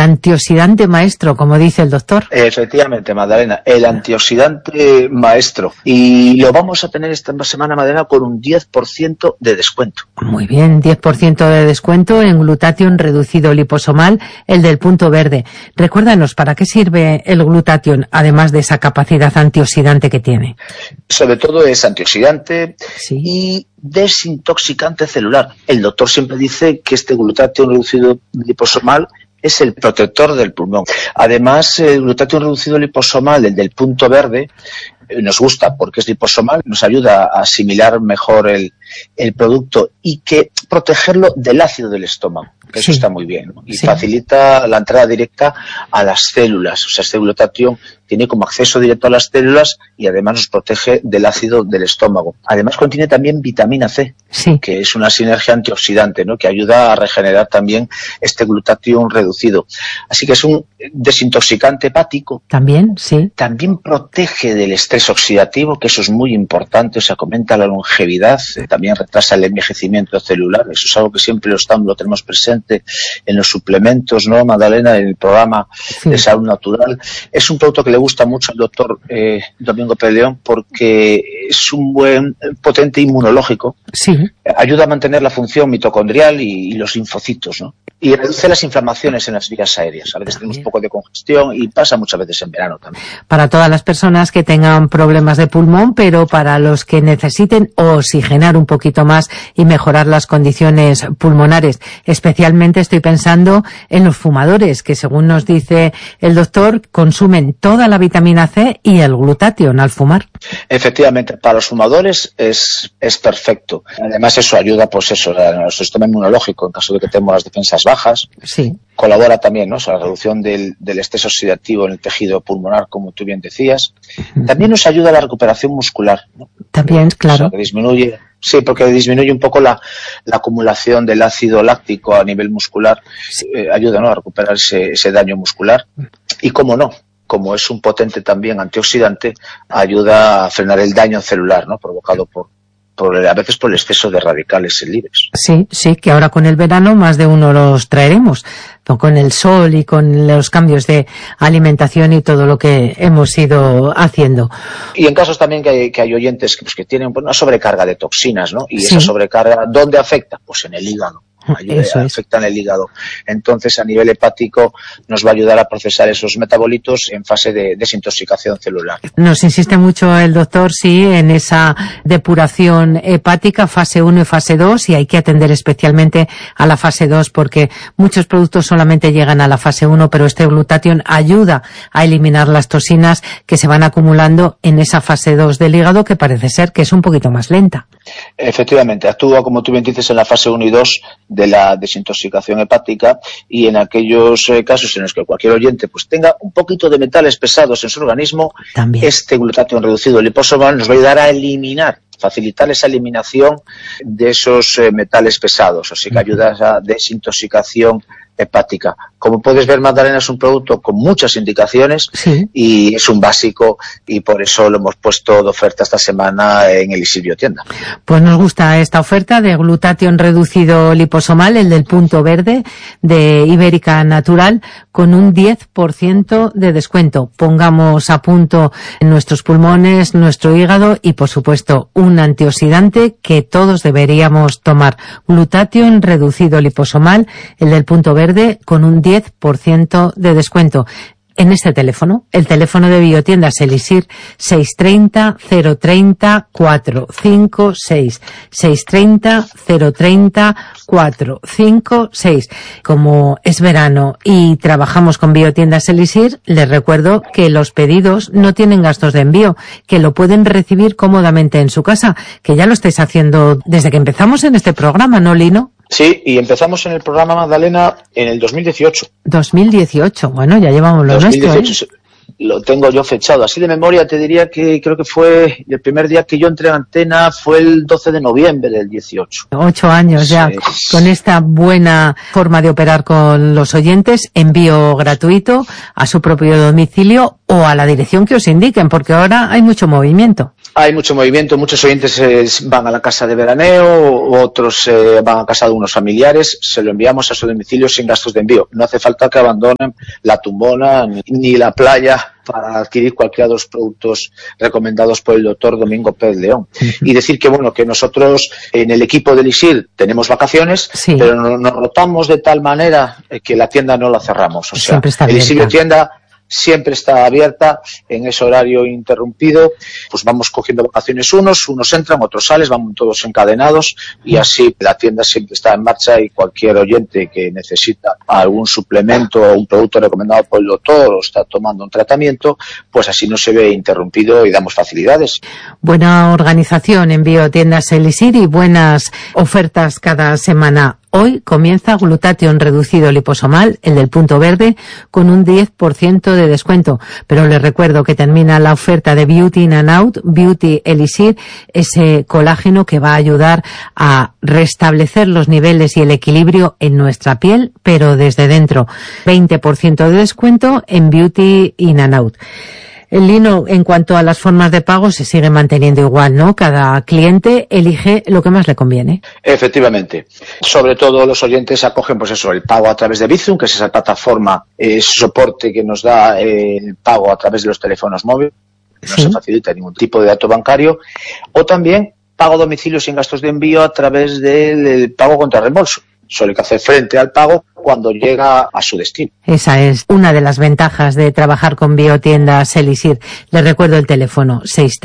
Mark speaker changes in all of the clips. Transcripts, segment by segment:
Speaker 1: antioxidante maestro, como dice el doctor.
Speaker 2: Efectivamente, Magdalena, el antioxidante maestro. Y lo vamos a tener esta semana, Magdalena, con un 10% de descuento.
Speaker 1: Muy bien, 10% de descuento en Glutathione reducido liposomal, el del punto verde. Recuérdanos, ¿para qué sirve el Glutathione, además de esa capacidad antioxidante que tiene?
Speaker 2: Sobre todo es antioxidante,
Speaker 1: sí,
Speaker 2: y desintoxicante celular. El doctor siempre dice que este Glutathione reducido liposomal es el protector del pulmón. Además, el Glutathione reducido liposomal, el del punto verde, nos gusta porque es liposomal, nos ayuda a asimilar mejor el producto y que protegerlo del ácido del estómago, que eso está muy bien, ¿no? Y facilita la entrada directa a las células. O sea, este Glutathione tiene como acceso directo a las células y además nos protege del ácido del estómago. Además contiene también vitamina C, que es una sinergia antioxidante, ¿no? Que ayuda a regenerar también este Glutathione reducido. Así que es un desintoxicante hepático.
Speaker 1: También, sí.
Speaker 2: También protege del estrés oxidativo, que eso es muy importante, o sea, aumenta la longevidad, también retrasa el envejecimiento celular. Eso es algo que siempre lo tenemos presente en los suplementos, ¿no, Magdalena? En el programa de salud natural. Es un producto que le gusta mucho al doctor Domingo Peleón porque es un buen potente inmunológico.
Speaker 1: Sí.
Speaker 2: Ayuda a mantener la función mitocondrial y los linfocitos, ¿no? Y reduce las inflamaciones en las vías aéreas. A veces tenemos un poco de congestión y pasa muchas veces en verano también.
Speaker 1: Para todas las personas que tengan problemas de pulmón, pero para los que necesiten oxigenar un poquito más y mejorar las condiciones pulmonares. Especialmente estoy pensando en los fumadores, que según nos dice el doctor, consumen toda la vitamina C y el Glutathione al fumar.
Speaker 2: Efectivamente, para los fumadores es perfecto. Además eso ayuda, pues eso, a nuestro sistema inmunológico en caso de que tengamos las defensas bajas.
Speaker 1: Sí.
Speaker 2: Colabora también, ¿no? O sea, la reducción del estrés oxidativo en el tejido pulmonar, como tú bien decías. También nos ayuda a la recuperación muscular, ¿no?
Speaker 1: También, claro.
Speaker 2: O sea, que disminuye. Sí, porque disminuye un poco la acumulación del ácido láctico a nivel muscular. Ayuda, ¿no? A recuperar ese daño muscular. Y cómo no, como es un potente también antioxidante, ayuda a frenar el daño celular, ¿no? Provocado a veces por el exceso de radicales libres.
Speaker 1: Sí, que ahora con el verano más de uno los traeremos, con el sol y con los cambios de alimentación y todo lo que hemos ido haciendo.
Speaker 2: Y en casos también que hay oyentes que tienen una sobrecarga de toxinas, ¿no? Y esa sobrecarga, ¿dónde afecta? Pues en el hígado. Afecta en el hígado. Entonces, a nivel hepático, nos va a ayudar a procesar esos metabolitos en fase de desintoxicación celular.
Speaker 1: Nos insiste mucho el doctor, en esa depuración hepática, fase 1 y fase 2, y hay que atender especialmente a la fase 2, porque muchos productos solamente llegan a la fase 1, pero este Glutathione ayuda a eliminar las toxinas que se van acumulando en esa fase 2 del hígado, que parece ser que es un poquito más lenta.
Speaker 2: Efectivamente, actúa, como tú bien dices, en la fase 1 y 2 de la desintoxicación hepática, y en aquellos casos en los que cualquier oyente pues tenga un poquito de metales pesados en su organismo, también este Glutathione reducido liposomal nos va a ayudar a facilitar esa eliminación de esos metales pesados, así que ayuda a esa desintoxicación hepática. Como puedes ver, Magdalena, es un producto con muchas indicaciones y es un básico, y por eso lo hemos puesto de oferta esta semana en Elixir Biotienda.
Speaker 1: Pues nos gusta esta oferta de Glutathione reducido liposomal, el del punto verde de Ibérica Natural, con un 10% de descuento. Pongamos a punto nuestros pulmones, nuestro hígado y, por supuesto, un antioxidante que todos deberíamos tomar. Glutathione reducido liposomal, el del punto verde, con un 10% de descuento. En este teléfono, el teléfono de Biotiendas Elixir, 630-030-456, 630-030-456. Como es verano y trabajamos con Biotiendas Elixir, les recuerdo que los pedidos no tienen gastos de envío, que lo pueden recibir cómodamente en su casa, que ya lo estáis haciendo desde que empezamos en este programa, ¿no, Lino?
Speaker 2: Sí, y empezamos en el programa, Magdalena, en el 2018.
Speaker 1: 2018, bueno, ya llevamos lo 2018, nuestro, ¿eh?
Speaker 2: Lo tengo yo fechado. Así de memoria te diría que creo que fue el primer día que yo entré en antena fue el 12 de noviembre del 18.
Speaker 1: 8 años ya, con esta buena forma de operar con los oyentes, envío gratuito a su propio domicilio o a la dirección que os indiquen, porque ahora hay mucho movimiento.
Speaker 2: Hay mucho movimiento, muchos oyentes van a la casa de veraneo, otros van a casa de unos familiares, se lo enviamos a su domicilio sin gastos de envío. No hace falta que abandonen la tumbona ni la playa para adquirir cualquiera de los productos recomendados por el doctor Domingo Pérez León. Y decir que bueno, que nosotros en el equipo del ISIR tenemos vacaciones, sí, pero nos rotamos de tal manera que la tienda no la cerramos. O sea, el ISIR tienda siempre está abierta en ese horario interrumpido, pues vamos cogiendo vacaciones unos entran, otros salen, vamos todos encadenados y así la tienda siempre está en marcha y cualquier oyente que necesita algún suplemento o un producto recomendado por el doctor o está tomando un tratamiento, pues así no se ve interrumpido y damos facilidades.
Speaker 1: Buena organización en Biotiendas Elixir y buenas ofertas cada semana. Hoy comienza Glutathione reducido liposomal, el del punto verde, con un 10% de descuento. Pero les recuerdo que termina la oferta de Beauty In and Out, Beauty Elixir, ese colágeno que va a ayudar a restablecer los niveles y el equilibrio en nuestra piel, pero desde dentro. 20% de descuento en Beauty In and Out. Lino, en cuanto a las formas de pago, se sigue manteniendo igual, ¿no? Cada cliente elige lo que más le conviene.
Speaker 2: Efectivamente. Sobre todo los oyentes acogen, pues eso, el pago a través de Bizum, que es esa plataforma, soporte que nos da el pago a través de los teléfonos móviles. No se facilita ningún tipo de dato bancario. O también pago a domicilio sin gastos de envío a través del pago contra reembolso. Solo hay que hacer frente al pago cuando llega a su destino.
Speaker 1: Esa es una de las ventajas de trabajar con Biotiendas Elixir. Les recuerdo el teléfono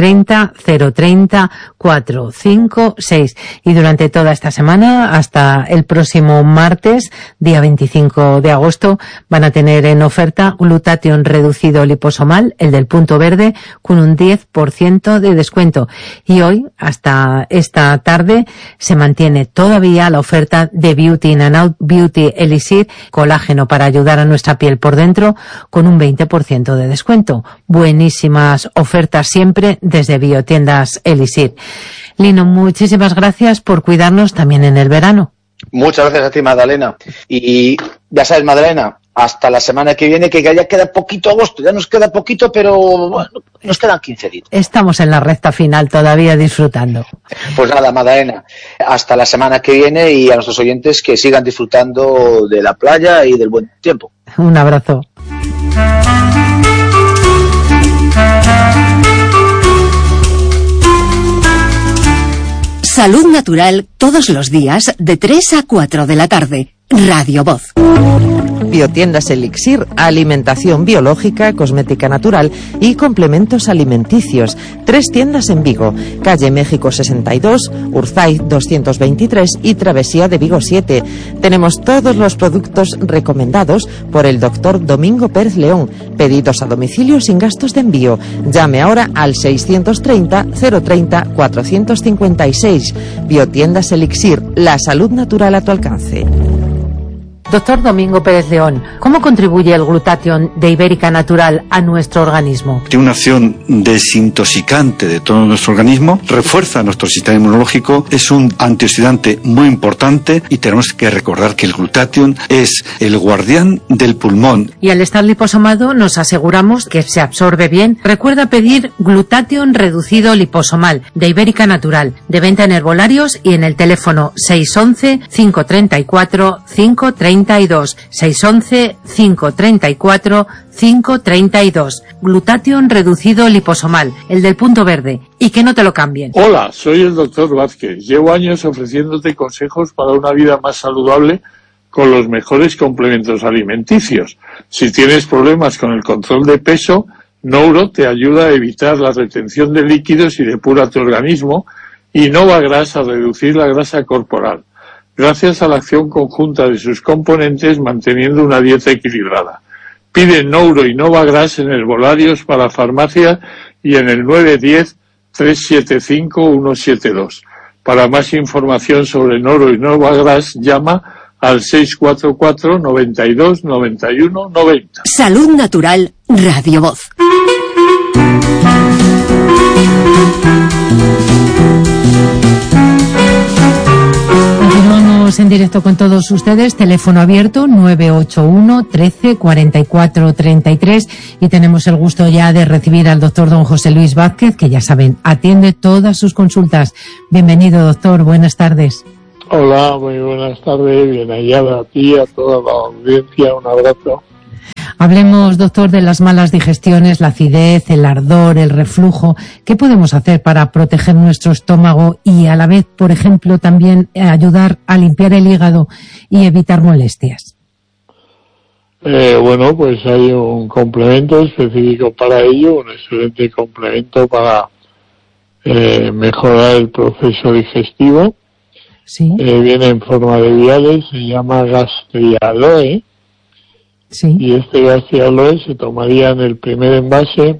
Speaker 1: 630-030-456 y durante toda esta semana hasta el próximo martes, día 25 de agosto, van a tener en oferta Glutathione reducido liposomal, el del punto verde, con un 10% de descuento. Y hoy, hasta esta tarde, se mantiene todavía la oferta de Beauty In and Out, Beauty Elixir, colágeno para ayudar a nuestra piel por dentro, con un 20% de descuento. Buenísimas ofertas siempre desde Biotiendas Elixir. Lino, muchísimas gracias por cuidarnos también en el verano.
Speaker 2: Muchas gracias a ti, Magdalena. Y ya sabes, Magdalena, hasta la semana que viene, que ya queda poquito agosto, ya nos queda poquito, pero bueno, nos quedan 15 días.
Speaker 1: Estamos en la recta final todavía disfrutando.
Speaker 2: Pues nada, Magdalena, hasta la semana que viene y a nuestros oyentes que sigan disfrutando de la playa y del buen tiempo.
Speaker 1: Un abrazo.
Speaker 3: Salud Natural todos los días de 3 a 4 de la tarde. Radio Voz.
Speaker 4: Biotiendas Elixir, alimentación biológica, cosmética natural y complementos alimenticios. 3 tiendas en Vigo, calle México 62, Urzay 223 y Travesía de Vigo 7. Tenemos todos los productos recomendados por el doctor Domingo Pérez León. Pedidos a domicilio sin gastos de envío. Llame ahora al 630 030 456. Biotiendas Elixir, la salud natural a tu alcance.
Speaker 1: Doctor Domingo Pérez León, ¿cómo contribuye el Glutathione de Ibérica Natural a nuestro organismo?
Speaker 5: Tiene una acción desintoxicante de todo nuestro organismo, refuerza nuestro sistema inmunológico, es un antioxidante muy importante y tenemos que recordar que el Glutathione es el guardián del pulmón.
Speaker 1: Y al estar liposomado nos aseguramos que se absorbe bien. Recuerda pedir Glutathione reducido liposomal de Ibérica Natural, de venta en herbolarios y en el teléfono 611-534-532. 611-534-532. Glutathione reducido liposomal, el del punto verde. Y que no te lo cambien.
Speaker 6: Hola, soy el doctor Vázquez. Llevo años ofreciéndote consejos para una vida más saludable con los mejores complementos alimenticios. Si tienes problemas con el control de peso, Nouro te ayuda a evitar la retención de líquidos y depura tu organismo, y Novagras a reducir la grasa corporal, gracias a la acción conjunta de sus componentes manteniendo una dieta equilibrada. Pide Nouro y Novagras en herbolarios para farmacia y en el 910-375-172. Para más información sobre Nouro y Novagras, llama al 644 92 91 90.
Speaker 3: Salud Natural, Radio Voz.
Speaker 1: Estamos en directo con todos ustedes, teléfono abierto 981 13 44 33 y tenemos el gusto ya de recibir al doctor don José Luis Vázquez, que ya saben, atiende todas sus consultas. Bienvenido, doctor, buenas tardes.
Speaker 6: Hola, muy buenas tardes, bien hallada a ti, a toda la audiencia, un abrazo.
Speaker 1: Hablemos, doctor, de las malas digestiones, la acidez, el ardor, el reflujo. ¿Qué podemos hacer para proteger nuestro estómago y a la vez, por ejemplo, también ayudar a limpiar el hígado y evitar molestias?
Speaker 6: Bueno, pues hay un complemento específico para ello, un excelente complemento para mejorar el proceso digestivo.
Speaker 1: Sí.
Speaker 6: Viene en forma de viales, se llama Gastrialoe.
Speaker 1: Sí.
Speaker 6: Y este Gastrialoe se tomaría en el primer envase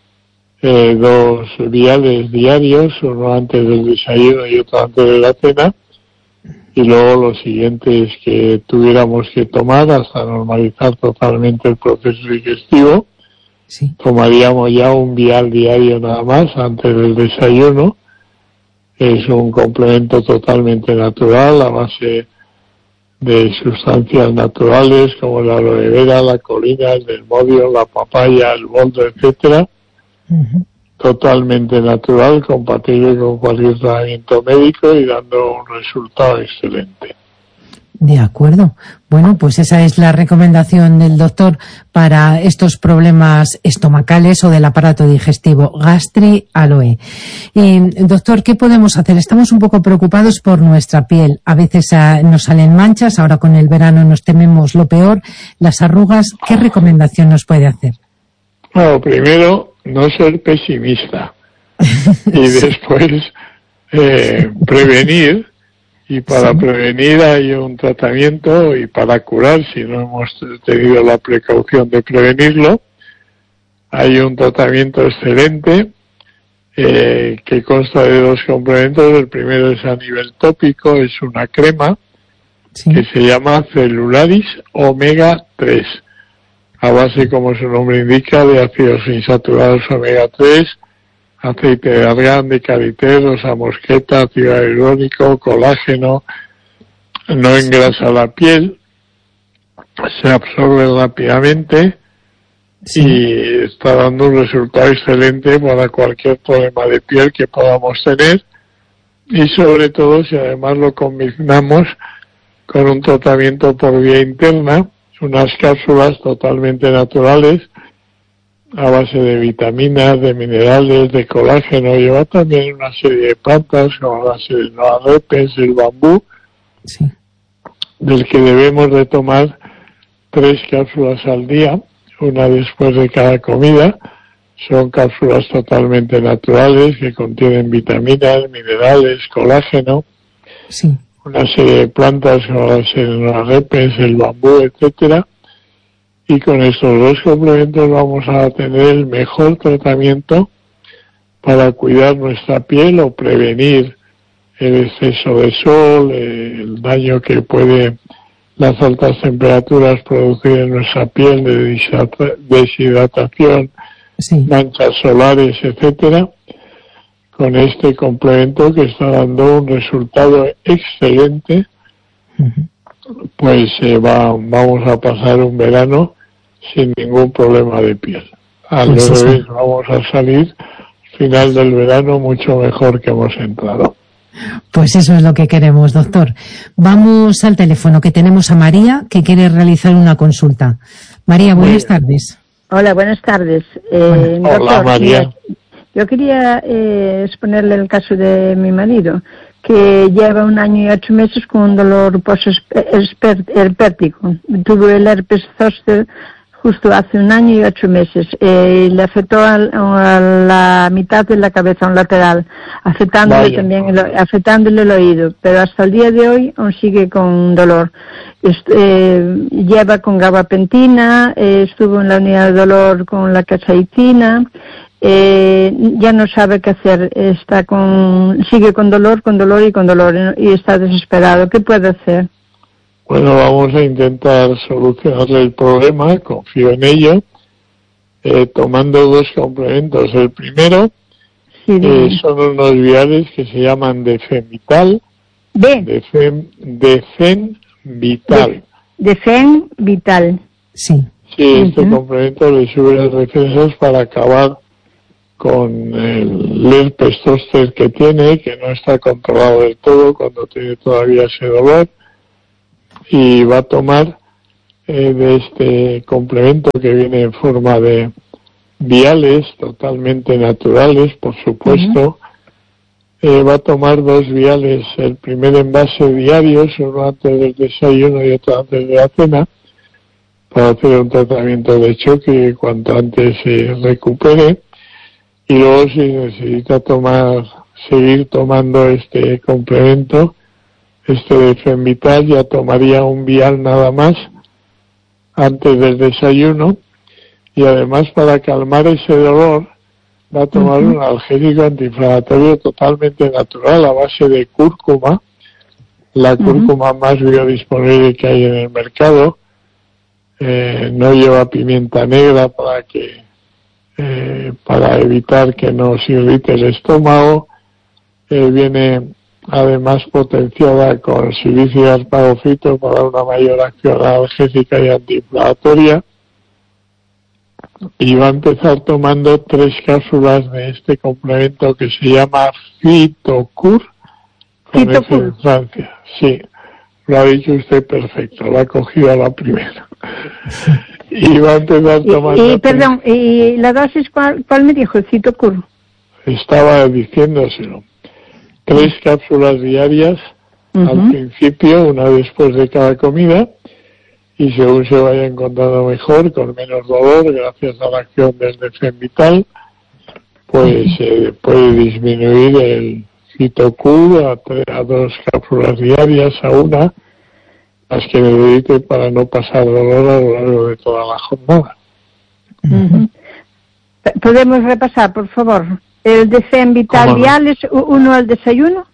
Speaker 6: 2 viales diarios, uno antes del desayuno y otro antes de la cena, y luego los siguientes que tuviéramos que tomar hasta normalizar totalmente el proceso digestivo.
Speaker 1: Sí.
Speaker 6: Tomaríamos ya un vial diario nada más antes del desayuno. Es un complemento totalmente natural a base de sustancias naturales como la aloe vera, la colina, el desmodio, la papaya, el boldo, etcétera.
Speaker 1: Uh-huh.
Speaker 6: Totalmente natural, compatible con cualquier tratamiento médico y dando un resultado excelente.
Speaker 1: De acuerdo. Bueno, pues esa es la recomendación del doctor para estos problemas estomacales o del aparato digestivo, Gastrialoe. Doctor, ¿qué podemos hacer? Estamos un poco preocupados por nuestra piel. A veces nos salen manchas, ahora con el verano nos tememos lo peor, las arrugas. ¿Qué recomendación nos puede hacer?
Speaker 6: Bueno, primero, no ser pesimista y después prevenir. Y para prevenir hay un tratamiento y para curar, si no hemos tenido la precaución de prevenirlo, hay un tratamiento excelente que consta de 2 complementos. El primero es a nivel tópico, es una crema que se llama Celularis Omega 3, a base, como su nombre indica, de ácidos insaturados omega 3, aceite de argán, de karité, rosa mosqueta, ácido hialurónico, colágeno, no engrasa la piel, se absorbe rápidamente y está dando un resultado excelente para cualquier problema de piel que podamos tener, y sobre todo si además lo combinamos con un tratamiento por vía interna, unas cápsulas totalmente naturales a base de vitaminas, de minerales, de colágeno. Lleva también una serie de plantas como la repens, el bambú, del que debemos de tomar 3 cápsulas al día, una después de cada comida. Son cápsulas totalmente naturales que contienen vitaminas, minerales, colágeno, una serie de plantas como la repens, el bambú, etcétera. Y con estos 2 complementos vamos a tener el mejor tratamiento para cuidar nuestra piel o prevenir el exceso de sol, el daño que puede las altas temperaturas producir en nuestra piel de deshidratación, manchas solares, etcétera. Con este complemento que está dando un resultado excelente, pues vamos a pasar un verano sin ningún problema de piel. Al revés, vamos a salir al final del verano mucho mejor que hemos entrado.
Speaker 1: Pues eso es lo que queremos, doctor. Vamos al teléfono, que tenemos a María, que quiere realizar una consulta. María, buenas tardes.
Speaker 7: Hola, buenas tardes. Doctor,
Speaker 6: hola, María.
Speaker 7: Yo quería exponerle el caso de mi marido, que lleva 1 año y 8 meses con un dolor herpético. Tuvo el herpes zóster justo hace 1 año y 8 meses. Le afectó a la mitad de la cabeza, a un lateral, afectándole el oído. Pero hasta el día de hoy aún sigue con dolor. Lleva con gabapentina, estuvo en la unidad de dolor con la capsaicina. Ya no sabe qué hacer, sigue con dolor y está desesperado. ¿Qué puede hacer?
Speaker 6: Bueno, vamos a intentar solucionarle el problema, confío en ello, tomando 2 complementos. El primero son unos viales que se llaman Defemital,
Speaker 7: B.
Speaker 6: Defenvital.
Speaker 7: Defenvital.
Speaker 1: Sí.
Speaker 6: Sí, este complemento le sube las defensas para acabar con el herpes zóster que tiene, que no está controlado del todo cuando tiene todavía ese dolor, y va a tomar de este complemento que viene en forma de viales totalmente naturales, por supuesto. Va a tomar 2 viales, el primer envase diario, uno antes del desayuno y otro antes de la cena, para hacer un tratamiento de choque cuanto antes se recupere. Y luego, si necesita seguir tomando este complemento, este Defenvital, ya tomaría un vial nada más antes del desayuno. Y además, para calmar ese dolor, va a tomar un analgésico antiinflamatorio totalmente natural a base de cúrcuma, la cúrcuma más biodisponible que hay en el mercado. No lleva pimienta negra para evitar que nos irrite el estómago. Viene además potenciada con silicio y asparagofito para una mayor acción analgésica y antiinflamatoria. Y va a empezar tomando 3 cápsulas de este complemento que se llama Fitocur, con F en Francia. Sí, lo ha dicho usted perfecto, lo ha cogido a la primera. Y va a empezar tomando...
Speaker 7: Perdón, ¿y la dosis cuál me dijo? El Fitocur.
Speaker 6: Estaba diciéndoselo. 3 cápsulas diarias al principio, una después de cada comida, y según se vaya encontrando mejor, con menos dolor, gracias a la acción del Defenvital, pues puede disminuir el Fitocur a 2 cápsulas diarias, a una, las que necesite para no pasar dolor a lo largo de toda la jornada.
Speaker 7: ¿Podemos repasar, por favor? El Defenvital vial es uno al desayuno.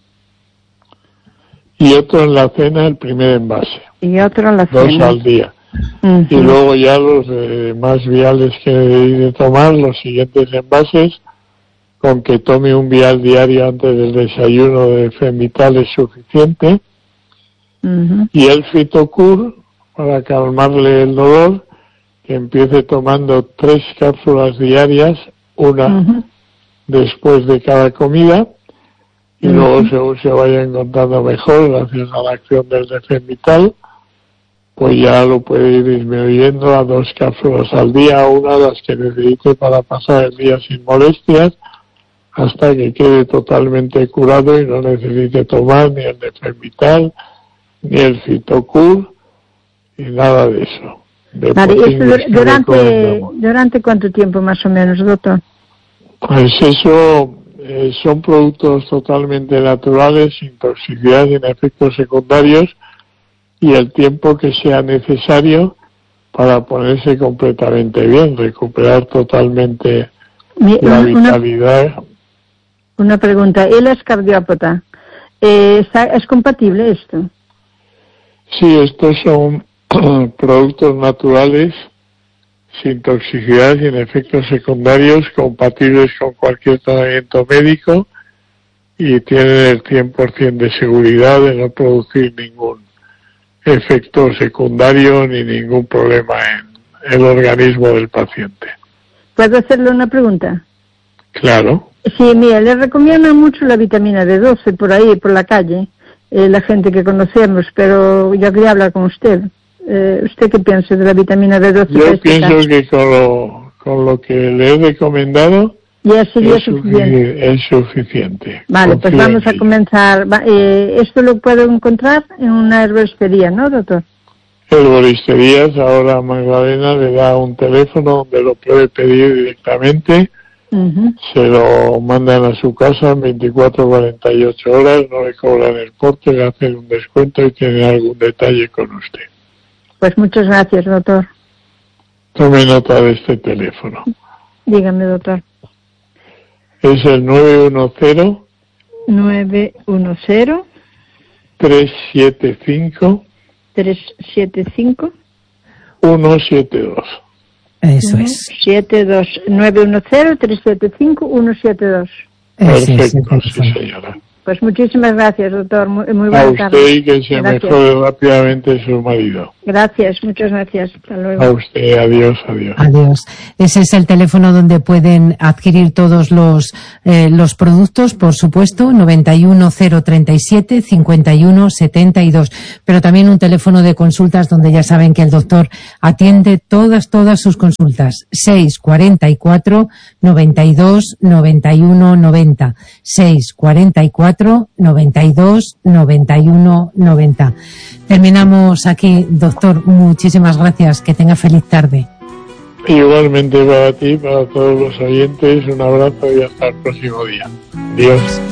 Speaker 6: Y otro en la cena, el primer envase.
Speaker 7: Y otro en la cena.
Speaker 6: 2 al día. Y luego ya los más viales que debe tomar, los siguientes envases, con que tome un vial diario antes del desayuno de Defenvital es suficiente. Y el Fitocur, para calmarle el dolor, que empiece tomando 3 cápsulas diarias, una después de cada comida, y luego según se vaya encontrando mejor, gracias a la acción del Defenvital, pues ya lo puede ir disminuyendo a 2 cápsulas al día, una de las que necesite para pasar el día sin molestias, hasta que quede totalmente curado y no necesite tomar ni el Defenvital, ni el Fitocur, ni nada de eso.
Speaker 7: Vale, ¿y esto durante cuánto tiempo más o menos, doctor?
Speaker 6: Pues eso son productos totalmente naturales, sin toxicidad, sin efectos secundarios, y el tiempo que sea necesario para ponerse completamente bien, recuperar totalmente la vitalidad.
Speaker 7: Una pregunta, él es cardiópata, ¿es compatible esto?
Speaker 6: Sí, estos son productos naturales, sin toxicidad, sin efectos secundarios, compatibles con cualquier tratamiento médico, y tienen el 100% de seguridad de no producir ningún efecto secundario ni ningún problema en el organismo del paciente.
Speaker 7: ¿Puedo hacerle una pregunta?
Speaker 6: Claro.
Speaker 7: Sí, mira, le recomiendan mucho la vitamina D12 por ahí, por la calle, la gente que conocemos, pero yo quería hablar con usted. ¿Usted qué piensa de la vitamina D12?
Speaker 6: Yo pienso que con lo que le he recomendado
Speaker 7: ya sería
Speaker 6: es suficiente.
Speaker 7: Vale, pues vamos a comenzar. Esto lo puedo encontrar en una herboristería, ¿no, doctor?
Speaker 6: Herboristerías, ahora Magdalena le da un teléfono donde lo puede pedir directamente. Se lo mandan a su casa en 24-48 horas, no le cobran el porte, le hacen un descuento y tiene algún detalle con usted.
Speaker 7: Pues muchas gracias, doctor.
Speaker 6: Tome nota de este teléfono.
Speaker 7: Dígame, doctor.
Speaker 6: Es el 910 375 172.
Speaker 1: Eso es.
Speaker 7: 910 375 172.
Speaker 6: Perfecto, sí, señora.
Speaker 7: Pues muchísimas gracias, doctor. Muy
Speaker 6: A
Speaker 7: buenas tardes.
Speaker 6: usted y que se
Speaker 7: Gracias.
Speaker 6: mejore rápidamente su marido.
Speaker 7: Gracias, muchas gracias. Hasta luego.
Speaker 6: A usted, adiós, adiós.
Speaker 1: Adiós. Ese es el teléfono donde pueden adquirir todos los productos, por supuesto, 91037-5172. Pero también un teléfono de consultas donde ya saben que el doctor atiende todas sus consultas. 644 92 91 90. 644 92 91 90. Terminamos aquí, doctor. Muchísimas gracias. Que tenga feliz tarde.
Speaker 6: Igualmente para ti, para todos los oyentes, un abrazo y hasta el próximo día. Adiós.